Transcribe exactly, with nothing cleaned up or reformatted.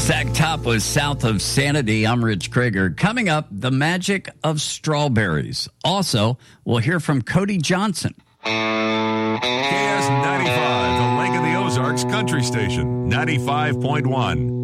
Sack Top was South of Sanity. I'm Rich Krager. Coming up, the magic of strawberries. Also, we'll hear from Cody Johnson. K S ninety-five, the Lake of the Ozarks Country Station, ninety-five point one.